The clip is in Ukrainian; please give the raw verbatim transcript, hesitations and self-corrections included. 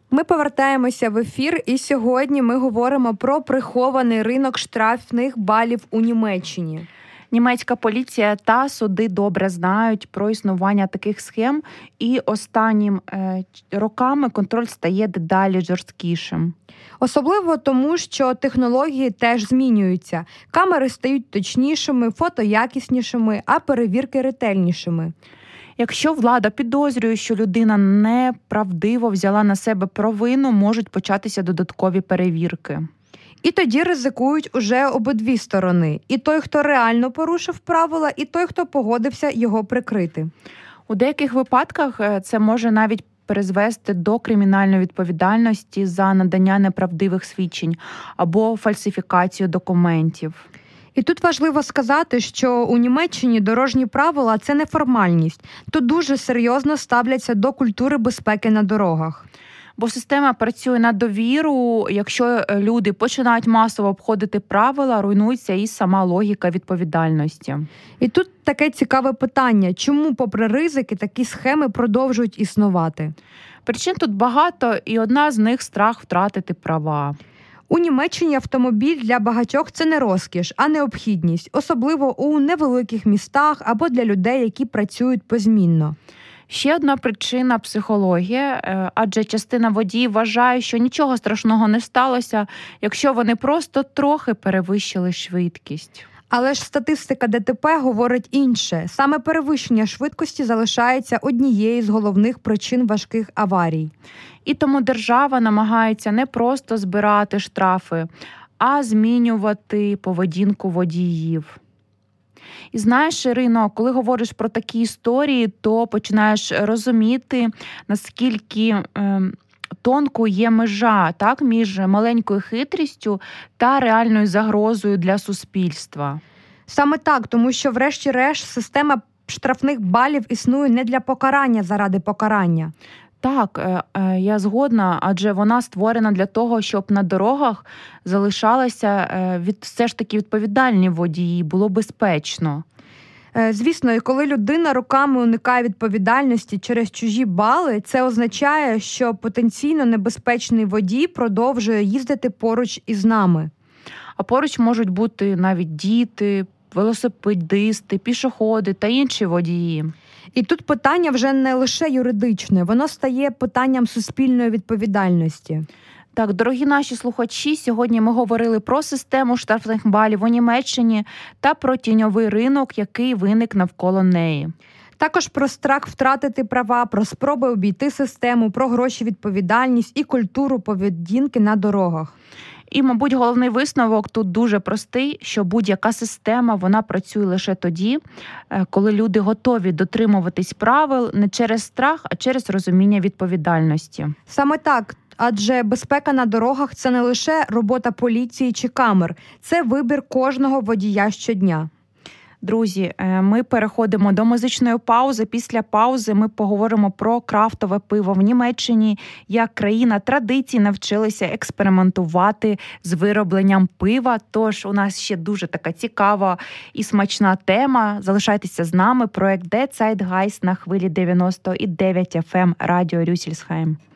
Ми повертаємося в ефір, і сьогодні ми говоримо про прихований ринок штрафних балів у Німеччині. Німецька поліція та суди добре знають про існування таких схем, і останнім е, роками контроль стає дедалі жорсткішим. Особливо тому, що технології теж змінюються. Камери стають точнішими, фото якіснішими, а перевірки ретельнішими. Якщо влада підозрює, що людина неправдиво взяла на себе провину, можуть початися додаткові перевірки. І тоді ризикують уже обидві сторони. І той, хто реально порушив правила, і той, хто погодився його прикрити. У деяких випадках це може навіть призвести до кримінальної відповідальності за надання неправдивих свідчень або фальсифікацію документів. І тут важливо сказати, що у Німеччині дорожні правила – це не формальність. Тут дуже серйозно ставляться до культури безпеки на дорогах. Бо система працює на довіру. Якщо люди починають масово обходити правила, руйнується і сама логіка відповідальності. І тут таке цікаве питання. Чому, попри ризики, такі схеми продовжують існувати? Причин тут багато, і одна з них – страх втратити права. У Німеччині автомобіль для багатьох – це не розкіш, а необхідність. Особливо у невеликих містах або для людей, які працюють позмінно. Ще одна причина – психологія, адже частина водіїв вважає, що нічого страшного не сталося, якщо вони просто трохи перевищили швидкість. Але ж статистика ДТП говорить інше. Саме перевищення швидкості залишається однією з головних причин важких аварій. І тому держава намагається не просто збирати штрафи, а змінювати поведінку водіїв. І знаєш, Ірино, коли говориш про такі історії, то починаєш розуміти, наскільки е, тонкою є межа, так, між маленькою хитрістю та реальною загрозою для суспільства. Саме так, тому що врешті-решт система штрафних балів існує не для покарання заради покарання. Так, я згодна, адже вона створена для того, щоб на дорогах залишалися від, все ж таки відповідальні водії, було безпечно. Звісно, і коли людина роками уникає відповідальності через чужі бали, це означає, що потенційно небезпечний водій продовжує їздити поруч із нами. А поруч можуть бути навіть діти, велосипедисти, пішоходи та інші водії. І тут питання вже не лише юридичне, воно стає питанням суспільної відповідальності. Так, дорогі наші слухачі, сьогодні ми говорили про систему штрафних балів у Німеччині та про тіньовий ринок, який виник навколо неї. Також про страх втратити права, про спроби обійти систему, про гроші відповідальність і культуру поведінки на дорогах. І, мабуть, головний висновок тут дуже простий, що будь-яка система, вона працює лише тоді, коли люди готові дотримуватись правил не через страх, а через розуміння відповідальності. Саме так, адже безпека на дорогах – це не лише робота поліції чи камер, це вибір кожного водія щодня. Друзі, ми переходимо до музичної паузи. Після паузи ми поговоримо про крафтове пиво в Німеччині, як країна традицій навчилася експериментувати з виробленням пива. Тож у нас ще дуже така цікава і смачна тема. Залишайтеся з нами. Проект «Der Zeitgeist» на хвилі дев'яносто і дев'ять еф ем Радіо Рюссельсхайм.